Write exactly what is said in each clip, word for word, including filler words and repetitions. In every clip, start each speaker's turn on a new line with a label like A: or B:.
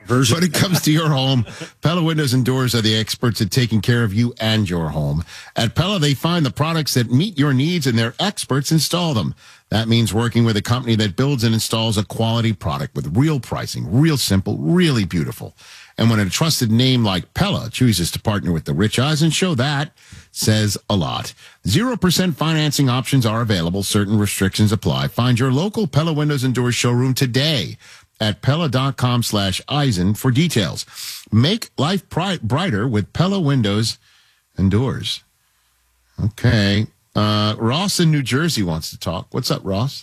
A: version.
B: When it comes to your home, Pella Windows and Doors are the experts at taking care of you and your home. At Pella, they find the products that meet your needs and their experts install them. That means working with a company that builds and installs a quality product with real pricing, real simple, really beautiful. And when a trusted name like Pella chooses to partner with the Rich Eisen Show, that says a lot. zero percent financing options are available. Certain restrictions apply. Find your local Pella Windows and Doors showroom today at Pella.com slash Eisen for details. Make life pri- brighter with Pella Windows and Doors. Okay. Uh, Ross in New Jersey wants to talk. What's up, Ross?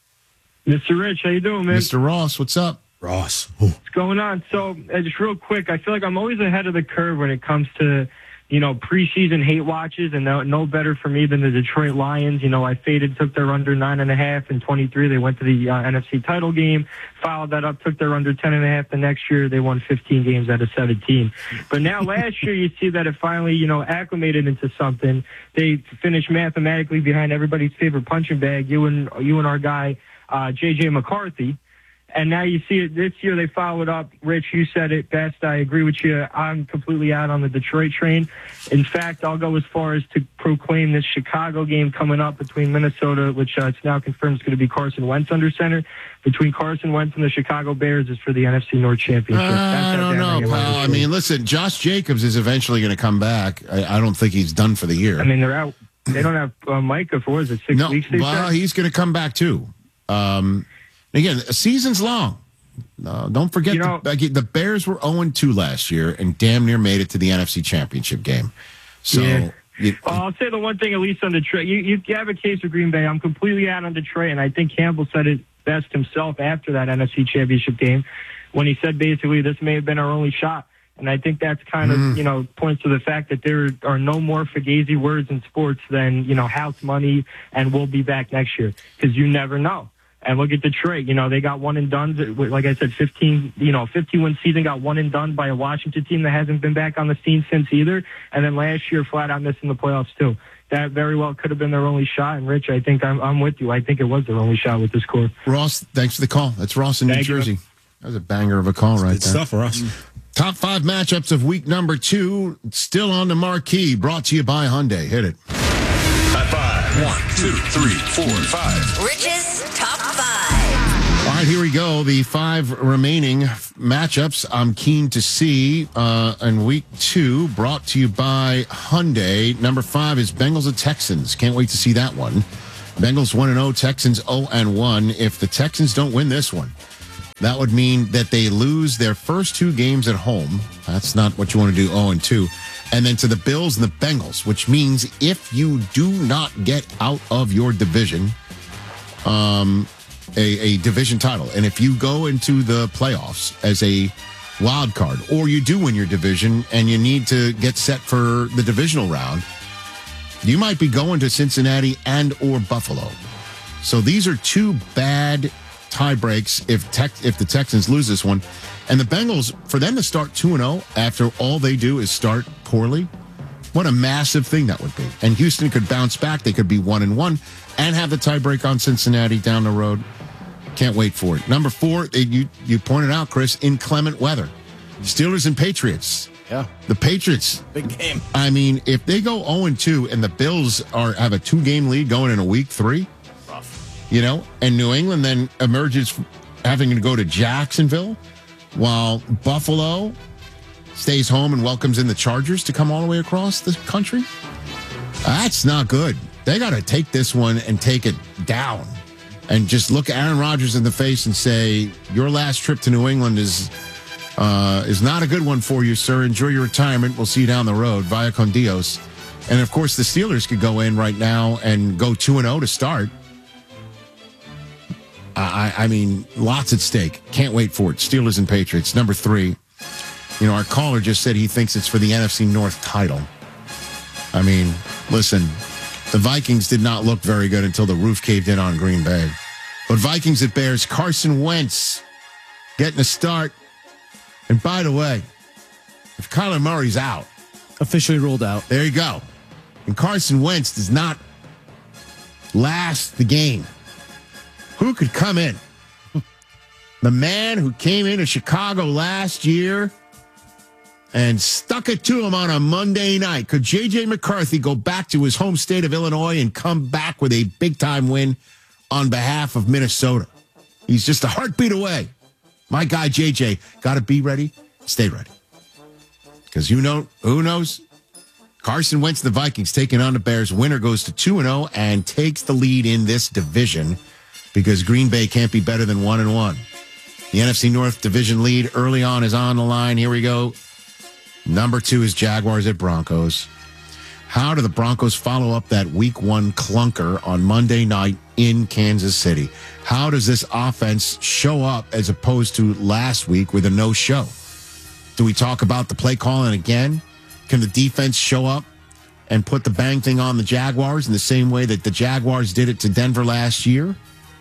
C: Mister Rich, how you doing, man?
B: Mister Ross, what's up?
A: Ross.
C: What's going on? So, uh, just real quick, I feel like I'm always ahead of the curve when it comes to, you know, preseason hate watches, and no, no better for me than the Detroit Lions. You know, I faded, took their under nine and a half in twenty-three. They went to the uh, N F C title game, followed that up, took their under ten and a half the next year. They won fifteen games out of seventeen. But now last year, you see that it finally, you know, acclimated into something. They finished mathematically behind everybody's favorite punching bag, you and you and our guy, uh, J J McCarthy. And now you see it this year. They followed up. Rich, you said it best. I agree with you. I'm completely out on the Detroit train. In fact, I'll go as far as to proclaim this Chicago game coming up between Minnesota, which uh, it's now confirmed is going to be Carson Wentz under center, between Carson Wentz and the Chicago Bears is for the N F C North Championship.
B: Uh, I don't know, pal. I mean, listen, Josh Jacobs is eventually going to come back. I, I don't think he's done for the year.
C: I mean, they're out. They don't have uh, Micah for, what is it, six
B: no,
C: weeks? They
B: well,
C: said?
B: he's going to come back, too. Um, again, a season's long. Uh, don't forget,
C: you know,
B: the, the Bears were oh and two last year and damn near made it to the N F C Championship game. So,
C: yeah.
B: you,
C: well, I'll say the one thing, at least on Detroit, you, you have a case of Green Bay. I'm completely out on Detroit, and I think Campbell said it best himself after that N F C Championship game when he said basically this may have been our only shot. And I think that's kind of, mm. you know, points to the fact that there are no more fugazi words in sports than, you know, house money and we'll be back next year, because you never know. And look at Detroit. You know, they got one and done. Like I said, fifteen, you know, fifty-win season, got one and done by a Washington team that hasn't been back on the scene since either. And then last year, flat out missing the playoffs too. That very well could have been their only shot. And Rich, I think I'm, I'm with you. I think it was their only shot with this core.
B: Ross, thanks for the call. That's Ross in New
C: Thank
B: Jersey.
C: You.
B: That was a banger of a call right
A: Good
B: there.
A: stuff for us.
B: Top five matchups of week number two, still on the marquee, brought to you by Hyundai. Hit it.
D: High five. One, two, three, four, five.
E: Rich's top five.
B: All right, here we go. The five remaining matchups I'm keen to see uh, in week two, brought to you by Hyundai. Number five is Bengals and Texans. Can't wait to see that one. Bengals one and oh, Texans oh and one. If the Texans don't win this one, that would mean that they lose their first two games at home. That's not what you want to do, oh and two. And then to the Bills and the Bengals, which means if you do not get out of your division, um, a, a division title, and if you go into the playoffs as a wild card, or you do win your division and you need to get set for the divisional round, you might be going to Cincinnati and or Buffalo. So these are two bad tie breaks if Tex- if the Texans lose this one. And the Bengals, for them to start two and oh after all they do is start poorly, what a massive thing that would be. And Houston could bounce back. They could be one and one and have the tie break on Cincinnati down the road. Can't wait for it. Number four, you, you pointed out, Chris, inclement weather. Steelers and Patriots.
A: Yeah.
B: The Patriots.
A: Big game.
B: I mean, if they go oh and two and the Bills are have a two-game lead going in a week three,
A: rough.
B: You know, and New England then emerges having to go to Jacksonville while Buffalo stays home and welcomes in the Chargers to come all the way across the country. That's not good. They got to take this one and take it down and just look Aaron Rodgers in the face and say, your last trip to New England is uh, is not a good one for you, sir. Enjoy your retirement. We'll see you down the road. Via con Dios. And, of course, the Steelers could go in right now and go two and oh to start. I, I mean, lots at stake. Can't wait for it. Steelers and Patriots. Number three, you know, our caller just said he thinks it's for the N F C North title. I mean, listen, the Vikings did not look very good until the roof caved in on Green Bay. But Vikings at Bears, Carson Wentz getting a start. And by the way, if Kyler Murray's out,
F: officially ruled out.
B: There you go. And Carson Wentz does not last the game. Who could come in The man who came into Chicago last year and stuck it to him on a Monday night. Could J J. McCarthy go back to his home state of Illinois and come back with a big-time win on behalf of Minnesota? He's just a heartbeat away. My guy, J J, got to be ready. Stay ready. Because you know, who knows? Carson Wentz, the Vikings, taking on the Bears. Winner goes to two and oh and takes the lead in this division because Green Bay can't be better than one and one. The N F C North division lead early on is on the line. Here we go. Number two is Jaguars at Broncos. How do the Broncos follow up that week one clunker on Monday night in Kansas City? How does this offense show up as opposed to last week with a no-show? Do we talk about the play calling again? Can the defense show up and put the bang thing on the Jaguars in the same way that the Jaguars did it to Denver last year?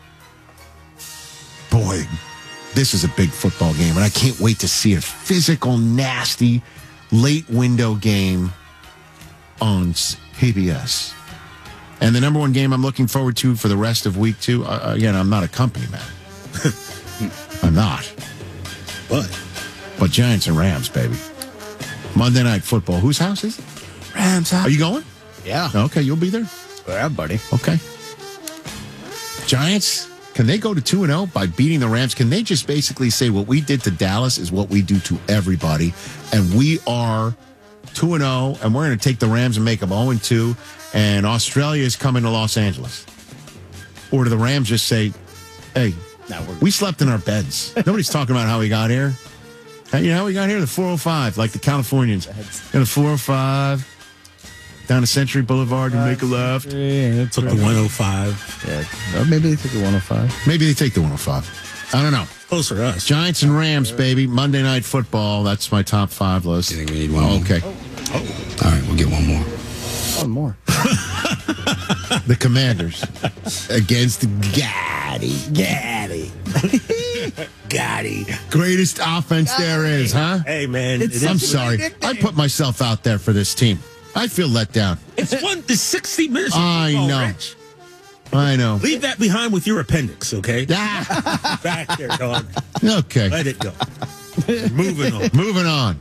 B: Boy, this is a big football game, and I can't wait to see a physical, nasty, late window game on P B S. And the number one game I'm looking forward to for the rest of week two, uh, again, I'm not a company man. I'm not.
A: But?
B: But Giants and Rams, baby. Monday Night Football. Whose house is it?
A: Rams house.
B: Are you going?
A: Yeah.
B: Okay, you'll be there?
A: Yeah, buddy.
B: Okay. Giants, can they go to two and oh by beating the Rams? Can they just basically say what we did to Dallas is what we do to everybody, and we are two and oh, and we're going to take the Rams and make them oh and two, and Australia is coming to Los Angeles? Or do the Rams just say, hey,
A: No, we're-
B: we slept in our beds. Nobody's talking about how we got here. How, you know how we got here? The four oh five, like the Californians. Got a four oh five down to Century Boulevard and make a left.
A: Yeah,
F: Took the one oh five.
A: Yeah. Or maybe they took the one oh five.
B: Maybe they take the one oh five. I don't know.
F: Close for us.
B: Giants and Rams, baby. Monday Night Football. That's my top five list.
G: You think we need one
B: Oh,
G: more?
B: okay.
G: All right, we'll get one more.
A: One more.
B: The Commanders against Gaddy.
F: Gaddy. Gaddy.
B: Greatest offense there is, huh?
F: Hey, man.
A: It's-
F: it
B: I'm
F: is-
B: sorry. I put myself out there for this team. I feel let down.
F: It's one. It's sixty minutes. of
B: I
F: football,
B: know.
F: Rich.
B: I know.
F: Leave that behind with your appendix, okay?
B: Ah,
F: Back there, dog.
B: okay.
F: Let it go. Moving on.
B: Moving on.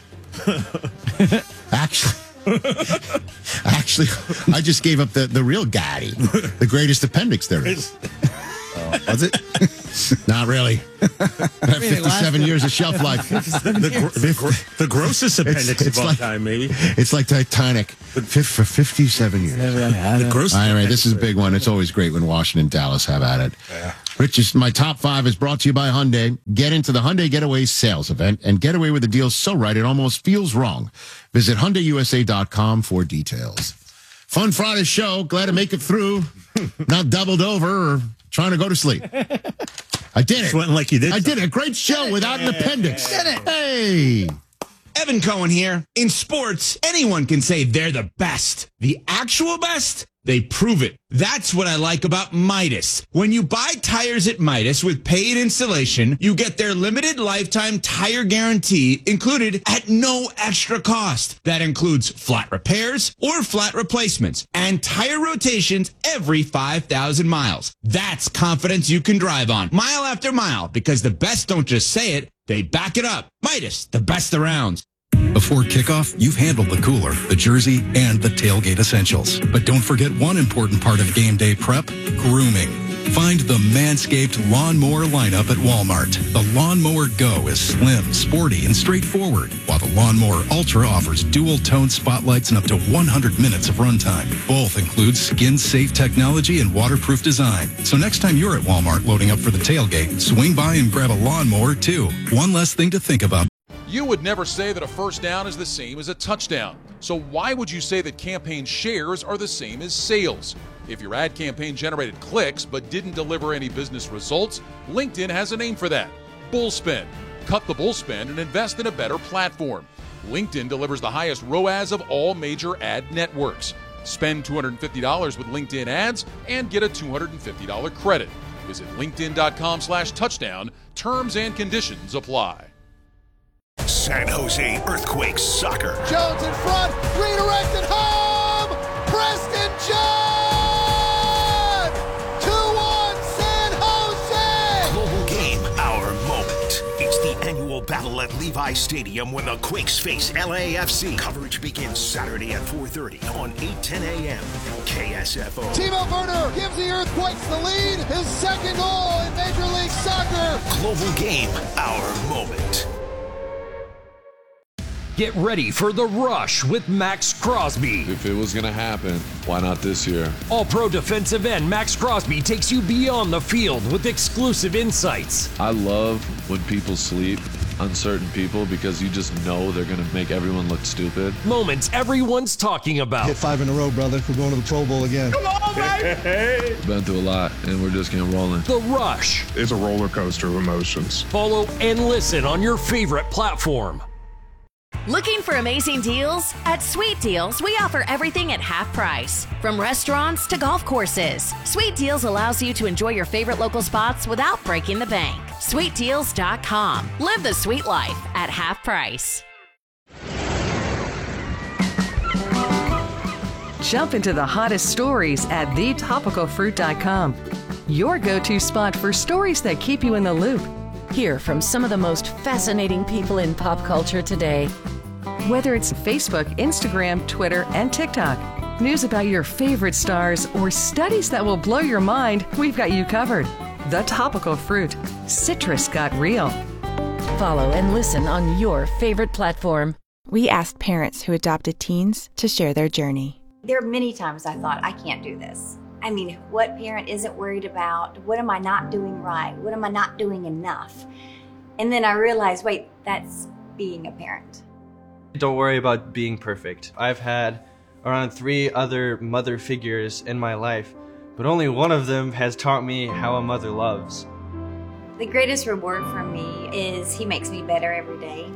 B: Actually, actually, I just gave up the, the real Gaddy, the greatest appendix there is.
A: Was it?
B: Not really. fifty-seven years of shelf life.
F: The, gr- the, gr- the grossest appendix
B: it's
F: of all
B: like-
F: time, maybe.
B: It's like Titanic Fif- for fifty-seven years.
F: The grossest.
B: All right, this is a
F: appendix.
B: big one. It's always great when Washington and Dallas have at it. Yeah. Rich, is- my top five is brought to you by Hyundai. Get into the Hyundai Getaway sales event and get away with a deal so right it almost feels wrong. Visit Hyundai U S A dot com for details. Fun Friday show. Glad to make it through. Not doubled over or trying to go to sleep. I did it.
F: Sweating like you did.
B: I did it. A great show without an appendix.
A: Did it.
B: Hey.
H: Evan Cohen here. In sports, anyone can say they're the best. The actual best? They prove it. That's what I like about Midas. When you buy tires at Midas with paid installation, you get their limited lifetime tire guarantee included at no extra cost. That includes flat repairs or flat replacements and tire rotations every five thousand miles. That's confidence you can drive on mile after mile because the best don't just say it, they back it up. Midas, the best around.
I: Before kickoff, you've handled the cooler, the jersey, and the tailgate essentials. But don't forget one important part of game day prep, grooming. Find the Manscaped Lawnmower lineup at Walmart. The Lawnmower Go is slim, sporty, and straightforward, while the Lawnmower Ultra offers dual-tone spotlights and up to one hundred minutes of runtime. Both include skin-safe technology and waterproof design. So next time you're at Walmart loading up for the tailgate, swing by and grab a lawnmower, too. One less thing to think about.
J: You would never say that a first down is the same as a touchdown. So why would you say that campaign shares are the same as sales? If your ad campaign generated clicks but didn't deliver any business results, LinkedIn has a name for that. Bullspend. Cut the bullspend and invest in a better platform. LinkedIn delivers the highest R O A S of all major ad networks. Spend two hundred fifty dollars with LinkedIn ads and get a two hundred fifty dollars credit. Visit linkedin.com slash touchdown. Terms and conditions apply.
D: San Jose Earthquakes soccer.
K: Jones in front, redirected home! Preston John! two one San Jose!
D: Global game hour.
L: annual battle at Levi Stadium when the Quakes face L A F C. Coverage begins Saturday at four thirty on eight ten a.m. K S F O.
K: Timo Werner gives the Earthquakes the lead. His second goal in Major League Soccer.
L: Global Game, our moment.
M: Get ready for The Rush with Max Crosby.
N: If it was going to happen, why not this year?
M: All-pro defensive end Max Crosby takes you beyond the field with exclusive insights.
N: I love when people sleep on certain people because you just know they're going to make everyone look stupid.
M: Moments everyone's talking about.
A: Hit five in a row, brother. We're going to the Pro Bowl again.
M: Come on, baby!
N: We've been through a lot, and we're just getting rolling.
M: The Rush.
O: It's a roller coaster of emotions.
M: Follow and listen on your favorite platform.
P: Looking for amazing deals? At Sweet Deals, we offer everything at half price. From restaurants to golf courses, Sweet Deals allows you to enjoy your favorite local spots without breaking the bank. sweet deals dot com. Live the sweet life at half price.
Q: Jump into the hottest stories at the topical fruit dot com. Your go-to spot for stories that keep you in the loop.
P: Hear from some of the most fascinating people in pop culture today.
Q: Whether it's Facebook, Instagram, Twitter, and TikTok, news about your favorite stars, or studies that will blow your mind, we've got you covered. The Topical Fruit. Citrus got real.
P: Follow and listen on your favorite platform.
R: We asked parents who adopted teens to share their journey.
S: There are many times I thought, I can't do this. I mean, what parent isn't worried about? What am I not doing right? What am I not doing enough? And then I realized, wait, that's being a parent.
T: Don't worry about being perfect. I've had around three other mother figures in my life, but only one of them has taught me how a mother loves.
S: The greatest reward for me is he makes me better every day.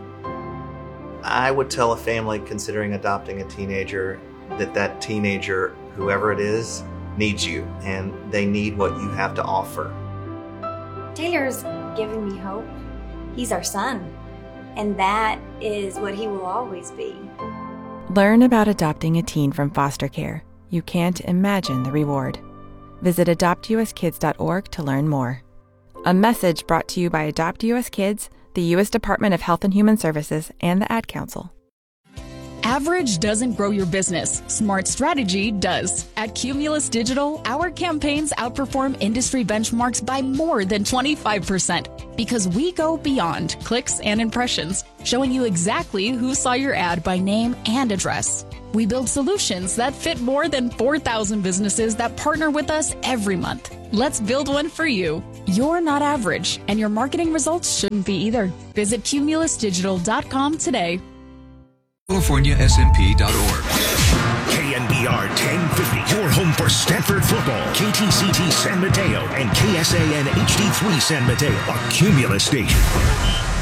U: I would tell a family considering adopting a teenager that that teenager, whoever it is, needs you, and they need what you have to offer.
S: Taylor's given me hope. He's our son, and that is what he will always be.
R: Learn about adopting a teen from foster care. You can't imagine the reward. Visit adopt u s kids dot org to learn more. A message brought to you by Adopt U S Kids, the U S Department of Health and Human Services, and the Ad Council.
V: Average doesn't grow your business. Smart strategy does. At Cumulus Digital, our campaigns outperform industry benchmarks by more than twenty-five percent because we go beyond clicks and impressions, showing you exactly who saw your ad by name and address. We build solutions that fit more than four thousand businesses that partner with us every month. Let's build one for you. You're not average, and your marketing results shouldn't be either. Visit cumulus digital dot com today.
I: California S M P dot org.
L: K N B R ten fifty, your home for Stanford football. K T C T San Mateo and K S A N H D three San Mateo, a Cumulus station.